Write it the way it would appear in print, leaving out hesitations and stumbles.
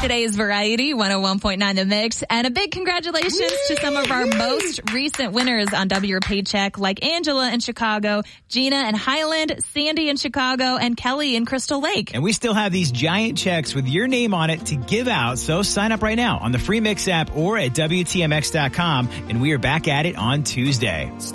today's Variety 101.9 The Mix. And a big congratulations to some of our most recent winners on W Your Paycheck, like Angela in Chicago, Gina in Highland, Sandy in Chicago, and Kelly in Crystal Lake. And we still have these giant checks with your name on it to give out. So sign up right now on the free Mix app or at WTMX.com. And we are back at it on Tuesday.